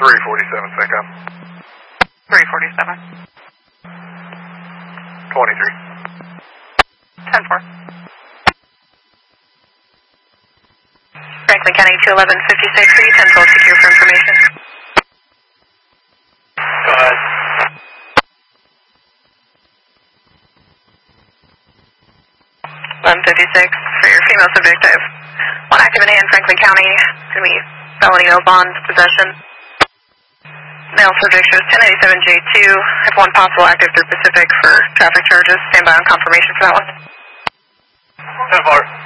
347, SACOM. 347. 23. 10-4. Franklin County 211-56, 10-12, secure for information. Go ahead. 1156 for your female subject. I have one active in hand, Franklin County. It's going to be felony no bond possession. Male subject shows 1087J2. I have one possible active through Pacific for traffic charges. Stand by on confirmation for that one. 10-4.